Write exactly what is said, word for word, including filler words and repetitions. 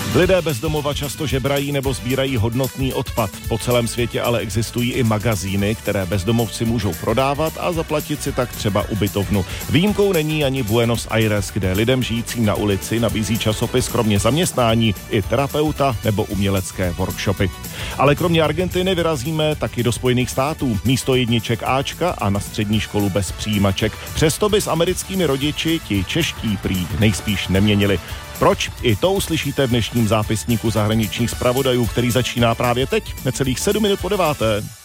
Lidé bez domova často žebrají nebo sbírají hodnotný odpad. Po celém světě ale existují i magazíny, které bezdomovci můžou prodávat a zaplatit si tak třeba ubytovnu. Výjimkou není ani Buenos Aires, kde lidem žijícím na ulici nabízí časopis kromě zaměstnání i terapeuta nebo umělecké workshopy. Ale kromě Argentiny vyrazíme taky do Spojených států. Místo jedniček Ačka a na střední školu bez přijímaček. Přesto by s americkými rodiči ti čeští prý nejspíš neměnili. Proč? I to uslyšíte v dnešním zápisníku zahraničních zpravodajů, který začíná právě teď, necelých sedm minut po deváté.